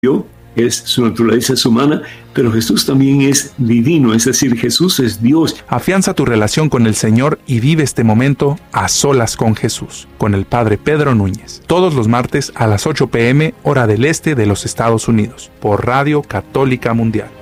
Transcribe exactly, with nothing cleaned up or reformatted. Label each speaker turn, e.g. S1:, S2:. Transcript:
S1: es su naturaleza es humana, pero Jesús también es divino, es decir, Jesús es Dios.
S2: Afianza tu relación con el Señor y vive este momento a solas con Jesús, con el Padre Pedro Núñez, todos los martes a las ocho p m hora del este de los Estados Unidos, por Radio Católica Mundial.